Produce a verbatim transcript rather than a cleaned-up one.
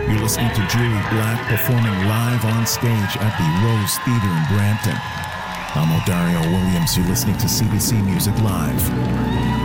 You're listening to Julie Black performing live on stage at the Rose Theater in Brampton. I'm Odario Williams. You're listening to C B C Music Live.